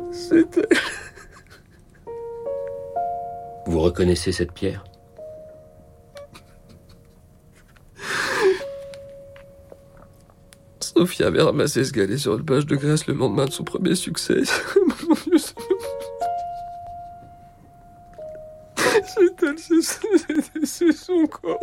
C'était... Vous reconnaissez cette pierre ? Sophia avait ramassé ce galet sur une page de Grèce le lendemain de son premier succès. Mon Dieu, c'est son corps.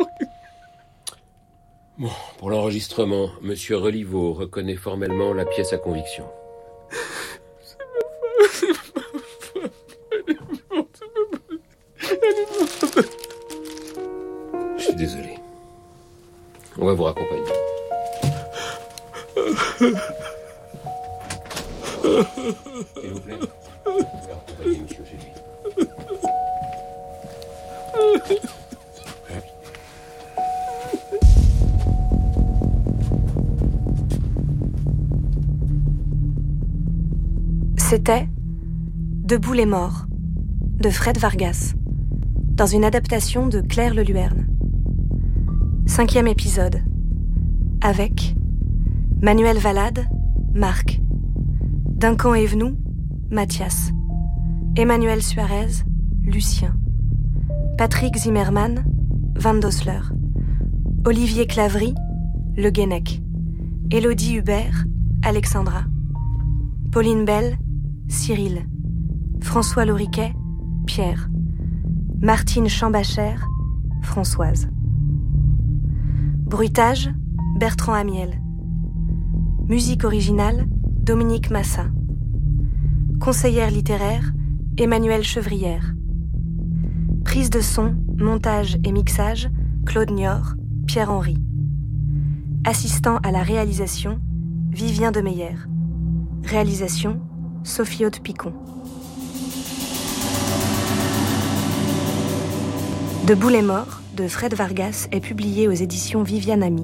Bon, pour l'enregistrement, Monsieur Reliveau reconnaît formellement la pièce à conviction. C'est ma femme. Elle est morte. Elle est morte. Je suis désolé. On va vous raccompagner. S'il vous plaît. Vous pouvez raccompagner monsieur chez lui. C'était Debout les morts de Fred Vargas, dans une adaptation de Claire Leluerne. 5e épisode, avec Manuel Valade, Marc, Duncan Evenou, Mathias, Emmanuel Suarez, Lucien, Patrick Zimmermann, Van Dosler, Olivier Clavry, Le Guenec, Élodie Hubert, Alexandra, Pauline Bell, Cyril, François Loriquet, Pierre, Martine Chambachère, Françoise. Bruitage, Bertrand Amiel. Musique originale, Dominique Massa. Conseillère littéraire, Emmanuelle Chevrière. Prise de son, montage et mixage, Claude Niort, Pierre-Henry. Assistant à la réalisation, Vivien Demeyer. Réalisation, Sophie Haute-Picon. Debout les morts de Fred Vargas est publié aux éditions Viviane Ami.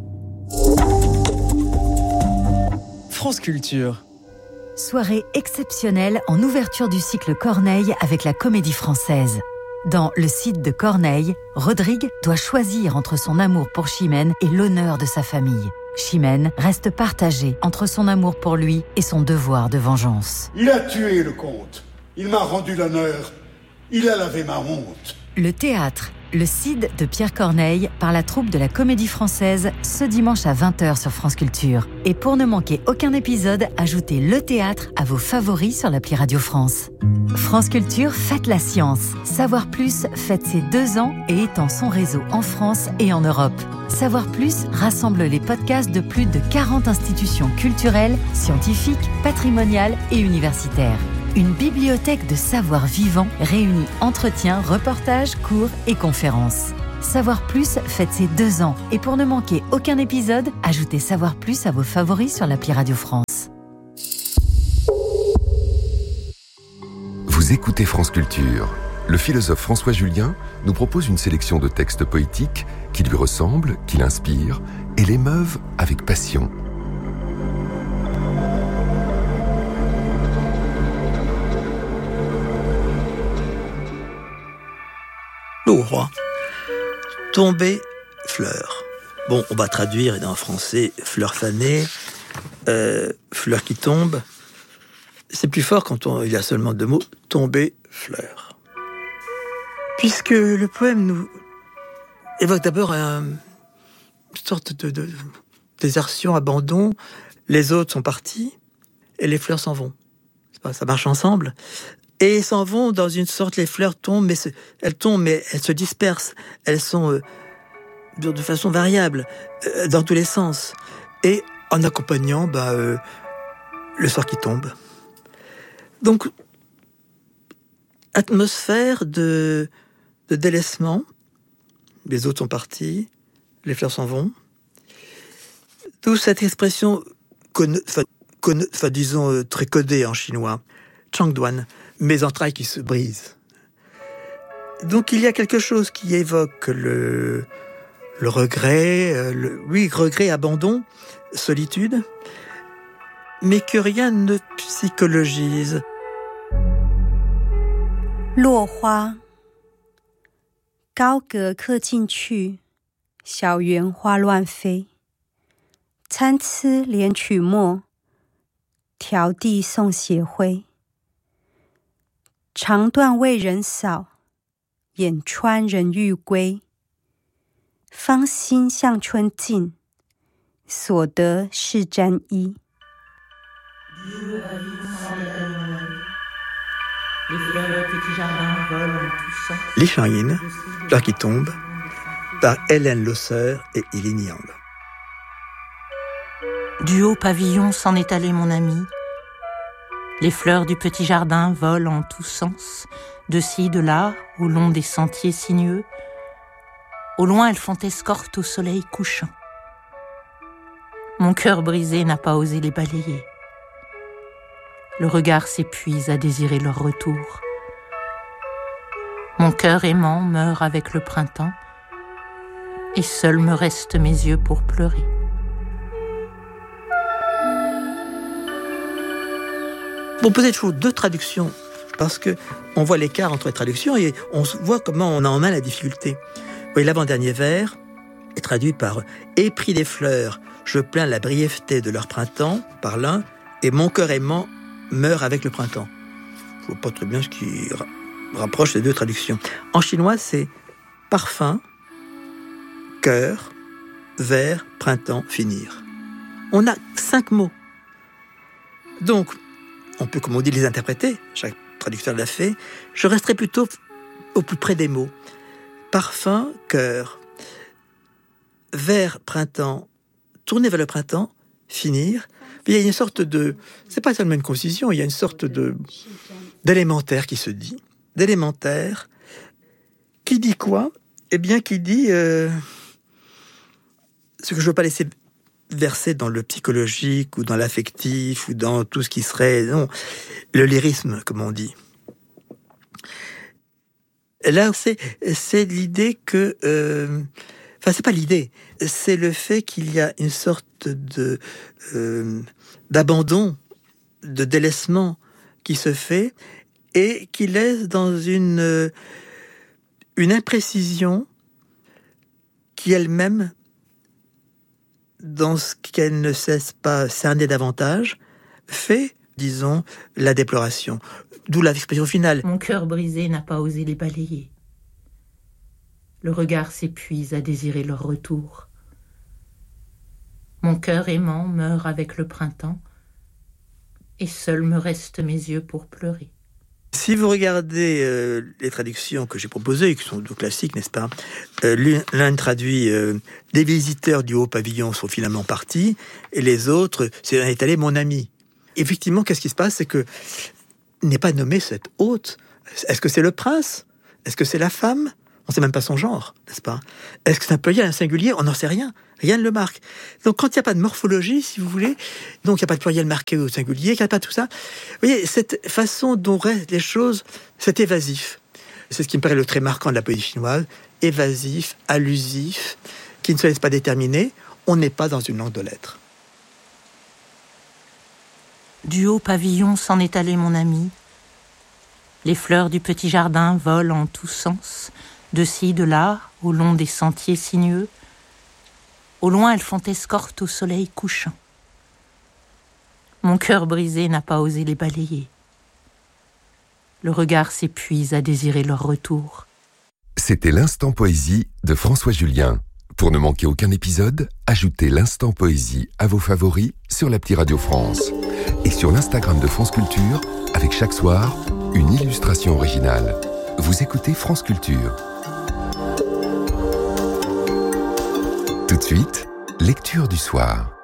France Culture. Soirée exceptionnelle en ouverture du cycle Corneille avec la Comédie Française. Dans Le Cid de Corneille, Rodrigue doit choisir entre son amour pour Chimène et l'honneur de sa famille. Chimène reste partagée entre son amour pour lui et son devoir de vengeance. Il a tué le comte. Il m'a rendu l'honneur. Il a lavé ma honte. Le théâtre, Le Cid de Pierre Corneille, par la troupe de la Comédie Française, ce dimanche à 20h sur France Culture. Et pour ne manquer aucun épisode, ajoutez Le Théâtre à vos favoris sur l'appli Radio France. France Culture fête la science. Savoir Plus fête ses 2 ans et étend son réseau en France et en Europe. Savoir Plus rassemble les podcasts de plus de 40 institutions culturelles, scientifiques, patrimoniales et universitaires. Une bibliothèque de savoir vivant réunit entretiens, reportages, cours et conférences. Savoir Plus fête ses 2 ans. Et pour ne manquer aucun épisode, ajoutez Savoir Plus à vos favoris sur l'appli Radio France. Vous écoutez France Culture. Le philosophe François Julien nous propose une sélection de textes poétiques qui lui ressemblent, qui l'inspirent et l'émeuvent avec passion. L'eau roi. Tomber, fleur. Bon, on va traduire en français fleur fanée, fleur qui tombe. C'est plus fort quand il y a seulement 2 mots, tomber, fleur. Puisque le poème nous évoque d'abord une sorte de désertion, abandon. Les autres sont partis et les fleurs s'en vont. Ça marche ensemble. Et s'en vont dans une sorte, les fleurs tombent, mais elles se dispersent. Elles sont de façon variable, dans tous les sens. Et en accompagnant le soir qui tombe. Donc, atmosphère de délaissement. Les autres sont partis, les fleurs s'en vont. D'où cette expression, disons, très codée en chinois, Changduan, mes entrailles qui se brisent. Donc il y a quelque chose qui évoque le regret, regret, abandon, solitude, mais que rien ne psychologise. 落花，高阁客进去，小园花乱飞。参差连曲墨，迢递送血灰。 长断为人扫，眼穿人欲归。芳心向春尽，所得是沾衣。 Les Changines, Fleurs qui tombent, par Hélène Losseur et Élie Niang. Du haut pavillon s'en est allé mon ami. Les fleurs du petit jardin volent en tous sens, de ci, de là, au long des sentiers sinueux. Au loin, elles font escorte au soleil couchant. Mon cœur brisé n'a pas osé les balayer. Le regard s'épuise à désirer leur retour. Mon cœur aimant meurt avec le printemps, et seuls me restent mes yeux pour pleurer. Bon, peut-être toujours 2 traductions, parce qu'on voit l'écart entre les traductions et on voit comment on a en main la difficulté. Vous voyez, l'avant-dernier vers est traduit par « Épris des fleurs, je plains la brièveté de leur printemps » par l'un, et « Mon cœur aimant meurt avec le printemps ». Je ne vois pas très bien ce qui rapproche les 2 traductions. En chinois, c'est « parfum, cœur, vers, printemps, finir ». On a 5 mots. Donc, on peut, comme on dit, les interpréter. Chaque traducteur l'a fait. Je resterai plutôt au plus près des mots. Parfum, cœur, vers, printemps, tourner vers le printemps, finir. Il y a une sorte de... C'est pas seulement une concision, il y a une sorte d'élémentaire qui se dit. D'élémentaire. Qui dit quoi ? Eh bien, qui dit... ce que je ne veux pas laisser verser dans le psychologique ou dans l'affectif ou dans tout ce qui serait... Non, le lyrisme, comme on dit. Là, c'est l'idée que... Enfin, c'est pas l'idée. C'est le fait qu'il y a une sorte d'abandon, de délaissement qui se fait et qui laisse dans une imprécision qui elle-même, dans ce qu'elle ne cesse pas cerner davantage, fait, disons, la déploration. D'où l'expression finale. Mon cœur brisé n'a pas osé les balayer. Le regard s'épuise à désirer leur retour. Mon cœur aimant meurt avec le printemps, et seuls me restent mes yeux pour pleurer. Si vous regardez les traductions que j'ai proposées, qui sont de classiques, n'est-ce pas ? L'un traduit « Des visiteurs du haut pavillon sont finalement partis », et les autres « C'est est allé mon ami ». Effectivement, qu'est-ce qui se passe ? C'est que n'est pas nommé cette hôte. Est-ce que c'est le prince ? Est-ce que c'est la femme ? On ne sait même pas son genre, n'est-ce pas ? Est-ce que c'est un pluriel, un singulier ? On n'en sait rien. Rien ne le marque. Donc, quand il n'y a pas de morphologie, si vous voulez, donc il n'y a pas de pluriel marqué au singulier, qu'il n'y a pas tout ça, vous voyez, cette façon dont restent les choses, c'est évasif. C'est ce qui me paraît le trait marquant de la poésie chinoise. Évasif, allusif, qui ne se laisse pas déterminer. On n'est pas dans une langue de lettres. Du haut pavillon s'en est allé mon ami. Les fleurs du petit jardin volent en tous sens, de ci, de là, au long des sentiers sinueux. Au loin, elles font escorte au soleil couchant. Mon cœur brisé n'a pas osé les balayer. Le regard s'épuise à désirer leur retour. C'était l'Instant Poésie de François Julien. Pour ne manquer aucun épisode, ajoutez l'Instant Poésie à vos favoris sur l'appli Radio France et sur l'Instagram de France Culture avec chaque soir une illustration originale. Vous écoutez France Culture. Tout de suite, lecture du soir.